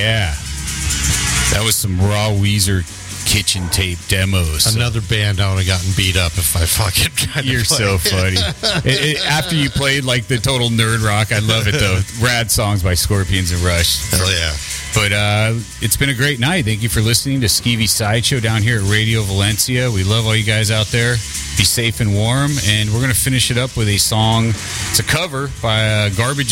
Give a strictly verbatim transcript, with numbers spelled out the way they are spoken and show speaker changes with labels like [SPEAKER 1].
[SPEAKER 1] yeah. That was some raw Weezer kitchen tape demos.
[SPEAKER 2] Another band I would have gotten beat up if I fucking tried
[SPEAKER 1] You're
[SPEAKER 2] to play.
[SPEAKER 1] so funny. it, it, after you played like the total nerd rock, I love it though. Rad songs by Scorpions and Rush.
[SPEAKER 2] Hell yeah.
[SPEAKER 1] But uh, it's been a great night. Thank you for listening to Skeevy Sideshow down here at Radio Valencia. We love all you guys out there. Be safe and warm. And we're going to finish it up with a song. It's a cover by uh, Garbage